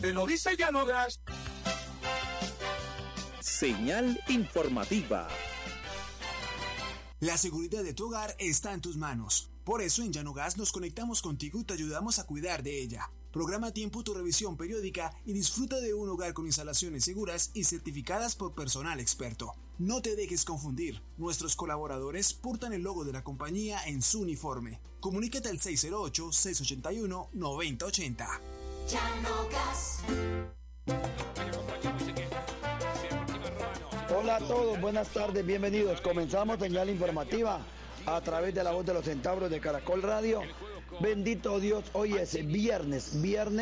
Te lo dice Llano Gas. Señal informativa. La seguridad de tu hogar está en tus manos. Por eso en Llano Gas nos conectamos contigo y te ayudamos a cuidar de ella. Programa a tiempo tu revisión periódica y disfruta de un hogar con instalaciones seguras y certificadas por personal experto. No te dejes confundir. Nuestros colaboradores portan el logo de la compañía en su uniforme. Comunícate al 608-681-9080. Llano Gas. Hola a todos, buenas tardes, bienvenidos. Comenzamos señal informativa a través de la voz de los centauros de Caracol Radio. Bendito Dios, hoy es viernes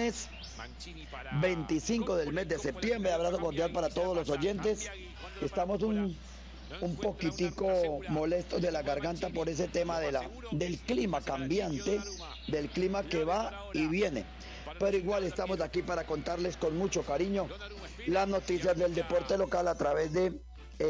25 del mes de septiembre. Abrazo cordial para todos los oyentes. Estamos un poquitico molestos de la garganta por ese tema del clima cambiante, del clima que va y viene. Pero igual estamos aquí para contarles con mucho cariño las noticias del deporte local a través de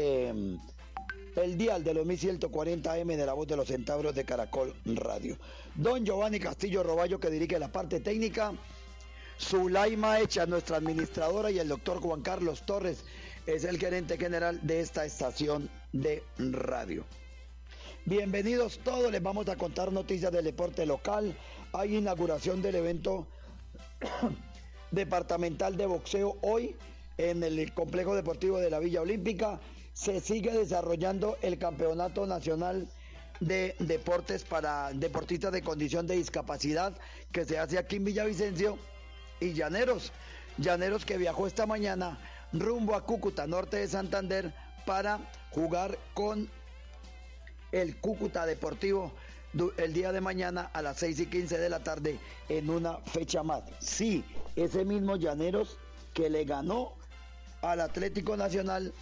el dial de los 1140 AM de la voz de los centauros de Caracol Radio. Don Giovanni Castillo Roballo, que dirige la parte técnica, Zulaima Echa, nuestra administradora, y el doctor Juan Carlos Torres es el gerente general de esta estación de radio. Bienvenidos todos, les vamos a contar noticias del deporte local. Hay inauguración del evento departamental de boxeo hoy en el complejo deportivo de la Villa Olímpica. Se sigue desarrollando el campeonato nacional de deportes para deportistas de condición de discapacidad que se hace aquí en Villavicencio. Y Llaneros que viajó esta mañana rumbo a Cúcuta, norte de Santander, para jugar con el Cúcuta Deportivo el día de mañana a las 6:15 de la tarde en una fecha más. Sí, ese mismo Llaneros que le ganó al Atlético Nacional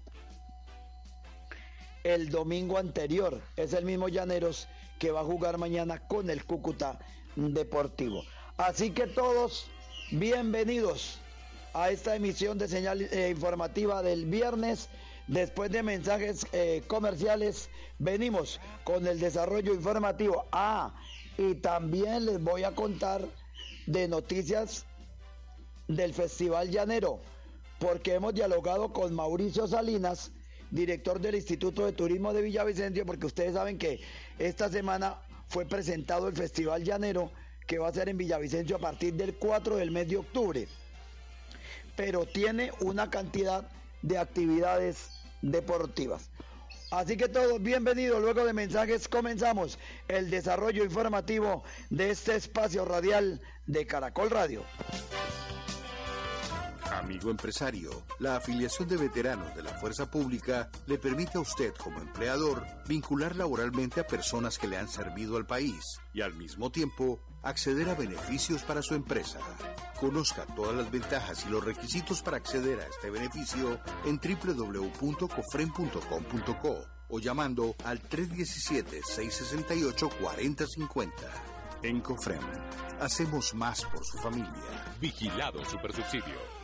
el domingo anterior, es el mismo Llaneros que va a jugar mañana con el Cúcuta Deportivo. Así que todos bienvenidos a esta emisión de señal informativa del viernes. Después de mensajes comerciales, venimos con el desarrollo informativo. Y también les voy a contar de noticias del Festival Llanero, porque hemos dialogado con Mauricio Salinas, director del Instituto de Turismo de Villavicencio, porque ustedes saben que esta semana fue presentado el Festival Llanero, que va a ser en Villavicencio a partir del 4 del mes de octubre. Pero tiene una cantidad de actividades deportivas. Así que todos bienvenidos. Luego de mensajes comenzamos el desarrollo informativo de este espacio radial de Caracol Radio. Amigo empresario, la afiliación de veteranos de la Fuerza Pública le permite a usted como empleador vincular laboralmente a personas que le han servido al país y al mismo tiempo acceder a beneficios para su empresa. Conozca todas las ventajas y los requisitos para acceder a este beneficio en www.cofrem.com.co o llamando al 317-668-4050. En Cofrem, hacemos más por su familia. Vigilado Supersubsidio.